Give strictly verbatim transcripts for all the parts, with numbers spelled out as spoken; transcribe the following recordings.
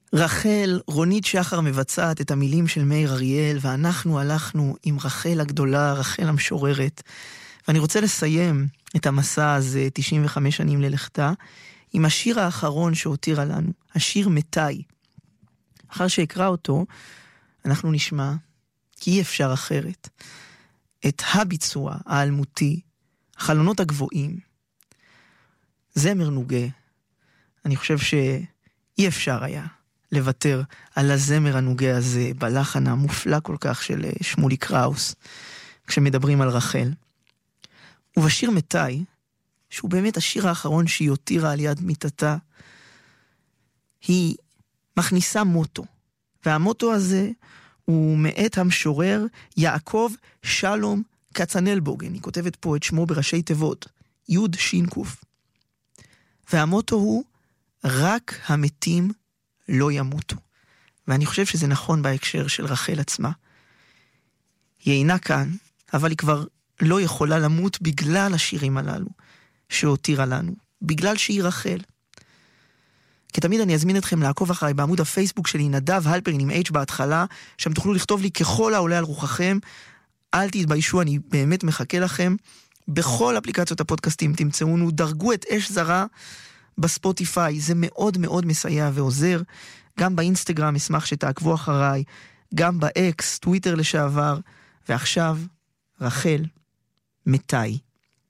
רחל, רונית שחר מבצעת את המילים של מאיר אריאל, ואנחנו הלכנו עם רחל הגדולה, רחל המשוררת. ואני רוצה לסיים את המסע הזה, תשעים וחמש שנים ללכתה, עם השיר האחרון שהותירה לנו, השיר מתי. אחר שאקרא אותו, אנחנו נשמע, כי אי אפשר אחרת, את הביצוע האלמותי, החלונות הגבוהים, זמר נוגה. אני חושב שאי אפשר היה לוותר על הזמר הנוגה הזה, בלחן המופלא כל כך של שמולי קראוס, כשמדברים על רחל. ובשיר מתי, שהוא באמת השיר האחרון שהיא הותירה על יד מיטתה, היא מכניסה מוטו, והמוטו הזה הוא מאת המשורר יעקב שלום קצנלבוגן. היא כותבת פה את שמו בראשי תיבות, יוד שינקוף. והמוטו הוא, רק המתים לא ימותו. ואני חושב שזה נכון בהקשר של רחל עצמה. היא אינה כאן, אבל היא כבר לא יכולה למות בגלל השירים הללו שהותירה לנו, בגלל שהיא רחל. כתמיד אני אזמין אתכם לעקוב אחריי בעמוד הפייסבוק שלי, נדב הלפרין עם H בהתחלה, שם תוכלו לכתוב לי ככל העולה על רוחכם. אל תתביישו, אני באמת מחכה לכם. בכל אפליקציות הפודקאסטים תמצאונו, דרגו את אש זרה בספוטיפיי, זה מאוד מאוד מסייע ועוזר. גם באינסטגרם אשמח שתעקבו אחריי, גם באקס, טוויטר לשעבר. ועכשיו, רחל, מתי.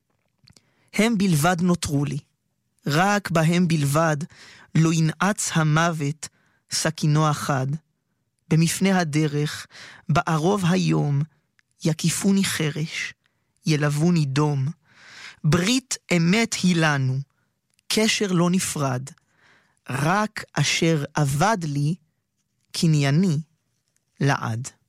הם בלבד נותרו לי, רק בהם בלבד לא ינעץ המוות סכינו אחד. במפנה הדרך, בערוב היום, יקיפוני חרש, ילבוני דום. ברית אמת היא לנו, קשר לא נפרד, רק אשר עבד לי, קנייני לעד.